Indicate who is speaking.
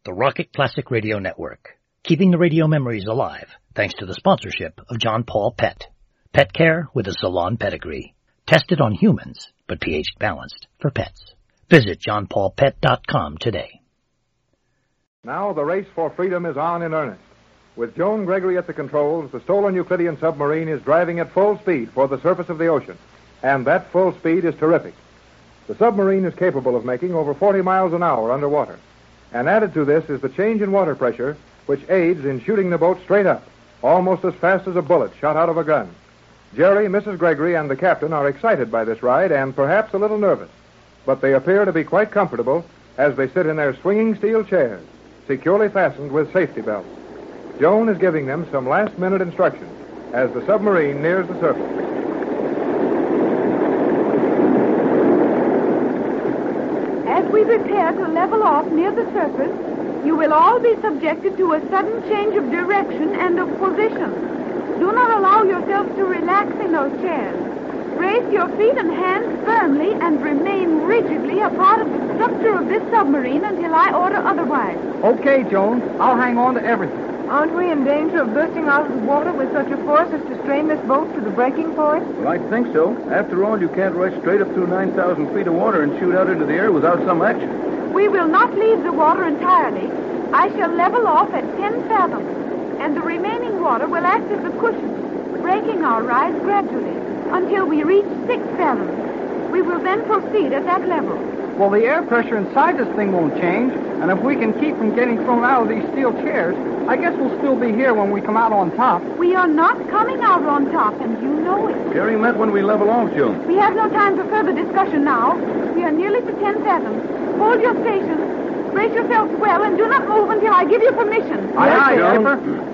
Speaker 1: the Rocket Classic Radio Network, keeping the radio memories alive thanks to the sponsorship of John Paul Pet. Pet care with a salon pedigree. Tested on humans, but pH balanced for pets. Visit johnpaulpet.com today.
Speaker 2: Now the race for freedom is on in earnest. With Joan Gregory at the controls, the stolen Euclidean submarine is driving at full speed for the surface of the ocean. And that full speed is terrific. The submarine is capable of making over 40 miles an hour underwater. And added to this is the change in water pressure, which aids in shooting the boat straight up, almost as fast as a bullet shot out of a gun. Jerry, Mrs. Gregory, and the captain are excited by this ride and perhaps a little nervous. But they appear to be quite comfortable as they sit in their swinging steel chairs, securely fastened with safety belts. Joan is giving them some last-minute instructions as the submarine nears the surface.
Speaker 3: As we prepare to level off near the surface, you will all be subjected to a sudden change of direction and of position. Do not allow yourselves to relax in those chairs. Brace your feet and hands firmly and remain rigidly a part of the structure of this submarine until I order otherwise.
Speaker 4: Okay, Joan. I'll hang on to everything.
Speaker 5: Aren't we in danger of bursting out of the water with such a force as to strain this boat to the breaking point?
Speaker 6: Well, I think so. After all, you can't rush straight up through 9,000 feet of water and shoot out into the air without some action.
Speaker 3: We will not leave the water entirely. I shall level off at 10 fathoms, and the remaining water will act as a cushion, breaking our rise gradually until we reach 6 fathoms. We will then proceed at that level.
Speaker 4: Well, the air pressure inside this thing won't change, and if we can keep from getting thrown out of these steel chairs, I guess we'll still be here when we come out on top.
Speaker 3: We are not coming out on top, and you know it.
Speaker 6: Jerry meant when we level off, Joan.
Speaker 3: We have no time for further discussion now. We are nearly to 10 fathoms. Hold your station. Brace yourselves well, and do not move until I give you permission.
Speaker 4: Aye,
Speaker 6: Joan.
Speaker 4: Skipper.